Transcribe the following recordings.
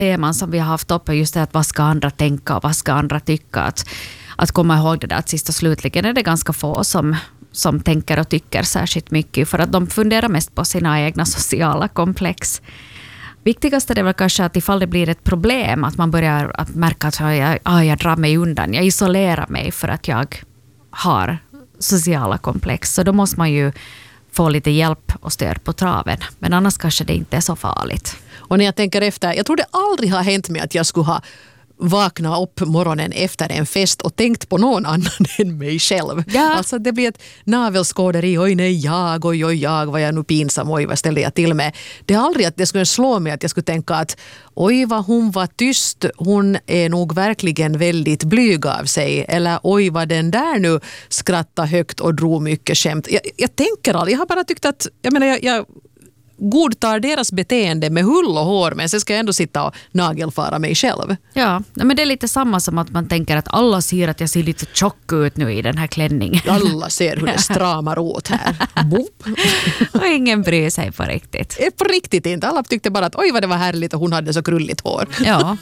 teman som vi har haft uppe, just det att vad ska andra tänka och vad ska andra tycka, att komma ihåg det där att sist och slutligen är det ganska få som tänker och tycker särskilt mycket, för att de funderar mest på sina egna sociala komplex. Viktigast är det väl kanske att ifall det blir ett problem, att man börjar att märka att jag drar mig undan, jag isolerar mig för att jag har sociala komplex, så då måste man ju få lite hjälp och stöd på traven. Men annars kanske det inte är så farligt. Och när jag tänker efter, jag tror det aldrig har hänt mig att jag skulle ha vaknat upp morgonen efter en fest och tänkt på någon annan än mig själv. Ja. Alltså det blir ett navelskåderi, oj nej jag, vad jag nu pinsam, oj vad ställde jag till med. Det är aldrig att det skulle slå mig att jag skulle tänka att oj vad hon var tyst, hon är nog verkligen väldigt blyg av sig, eller oj vad den där nu skrattade högt och drog mycket skämt. Jag tänker aldrig, jag har bara tyckt att, jag godtar deras beteende med hull och hår, men sen ska jag ändå sitta och nagelfara mig själv. Ja, men det är lite samma som att man tänker att alla ser att jag ser lite tjock ut nu i den här klänningen. Alla ser hur det stramar åt här. Och ingen bryr sig på riktigt. På riktigt inte. Alla tyckte bara att oj vad det var härligt och hon hade så krulligt hår. Ja.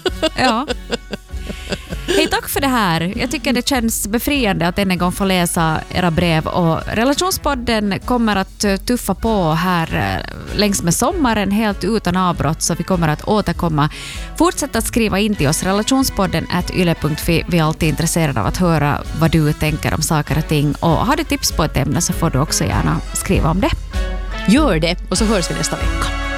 Hej, tack för det här. Jag tycker det känns befriande att än en gång få läsa era brev, och Relationspodden kommer att tuffa på här längs med sommaren helt utan avbrott, så vi kommer att återkomma. Fortsätt att skriva in till oss, relationspodden@yle.fi. Vi är alltid intresserade av att höra vad du tänker om saker och ting, och har du tips på ett ämne så får du också gärna skriva om det. Gör det, och så hörs vi nästa vecka.